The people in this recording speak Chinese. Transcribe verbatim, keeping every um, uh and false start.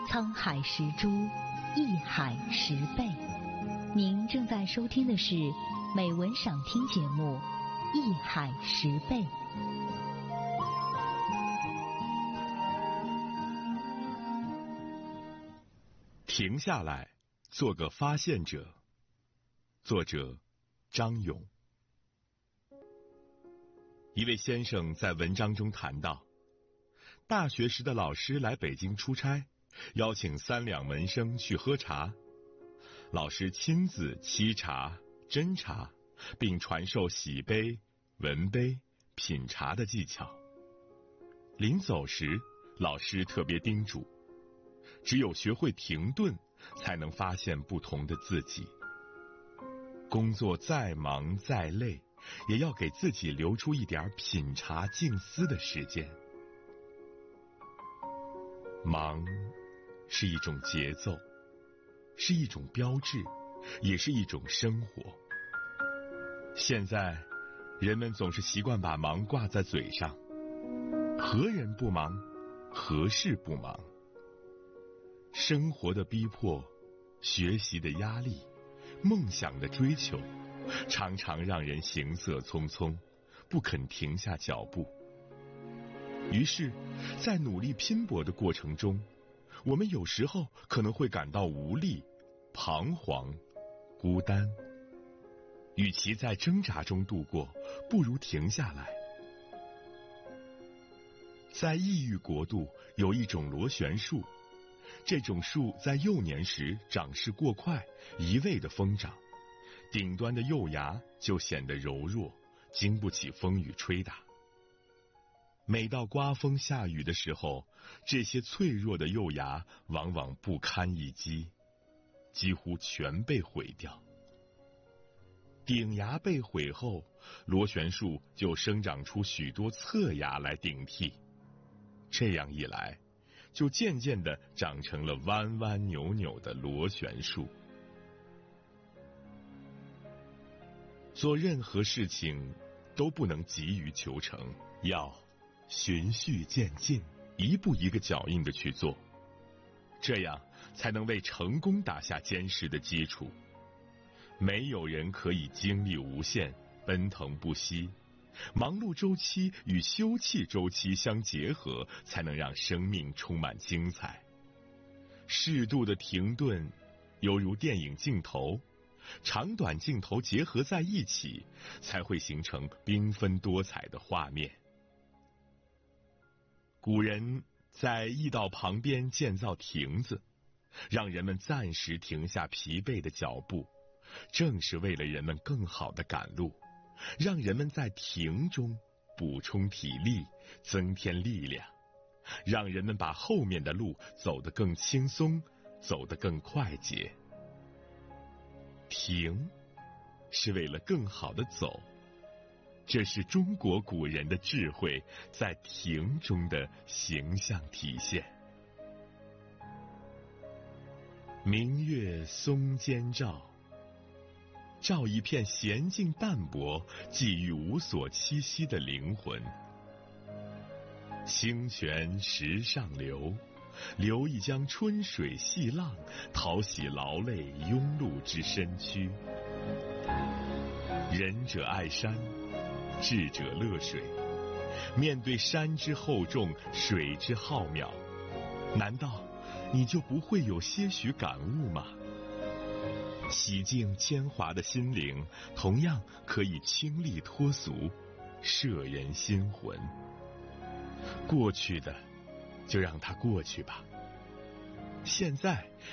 沧海石珠，一海十倍。您正在收听的是美文赏听节目《一海十倍》。 停下来，做个发现者。作者张勇。一位先生在文章中谈到，大学时的老师来北京出差，邀请三两门生去喝茶。老师亲自沏茶、斟茶，并传授洗杯、闻杯、品茶的技巧。临走时，老师特别叮嘱，只有学会停顿，才能发现不同的自己。工作再忙再累，也要给自己留出一点品茶静思的时间。忙是一种节奏，是一种标志，也是一种生活。现在人们总是习惯把忙挂在嘴上，何人不忙，何事不忙？生活的逼迫，学习的压力，梦想的追求，常常让人行色匆匆，不肯停下脚步。于是，在努力拼搏的过程中，我们有时候可能会感到无力、彷徨、孤单。与其在挣扎中度过，不如停下来。在异域国度，有一种螺旋树，这种树在幼年时长势过快，一味的疯长，顶端的幼芽就显得柔弱，经不起风雨吹打。每到刮风下雨的时候，这些脆弱的幼芽往往不堪一击，几乎全被毁掉。顶芽被毁后，螺旋树就生长出许多侧芽来顶替，这样一来，就渐渐地长成了弯弯扭扭的螺旋树。做任何事情都不能急于求成，要循序渐进，一步一个脚印地去做，这样才能为成功打下坚实的基础。没有人可以精力无限，奔腾不息。忙碌周期与休憩周期相结合，才能让生命充满精彩。适度的停顿，犹如电影镜头，长短镜头结合在一起，才会形成缤纷多彩的画面。古人在驿道旁边建造亭子，让人们暂时停下疲惫的脚步，正是为了人们更好的赶路，让人们在停中补充体力，增添力量，让人们把后面的路走得更轻松，走得更快捷。停是为了更好的走，这是中国古人的智慧在停中的形象体现。明月松间照，照一片闲静淡泊、寄予无所栖息的灵魂。清泉石上流，流一江春水细浪，淘洗劳累庸碌之身躯。仁者爱山，智者乐水。面对山之厚重，水之浩渺，难道你就不会有些许感悟吗？洗净铅华的心灵，同样可以清丽脱俗，摄人心魂。过去的就让它过去吧，现在